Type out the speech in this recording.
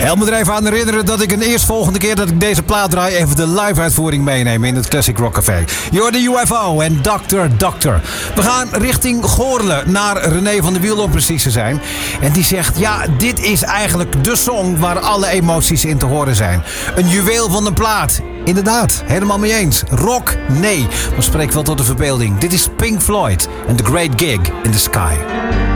Help me er even aan herinneren dat ik een eerstvolgende keer dat ik deze plaat draai even de live-uitvoering meeneem in het Classic Rock Café. You're the UFO en Doctor. We gaan richting Goorlen naar René van der Wiel om precies te zijn. En die zegt, ja, dit is eigenlijk de song waar alle emoties in te horen zijn. Een juweel van een plaat. Inderdaad, helemaal mee eens. Rock? Nee. Maar spreek wel tot de verbeelding. Dit is Pink Floyd en The Great Gig in the Sky.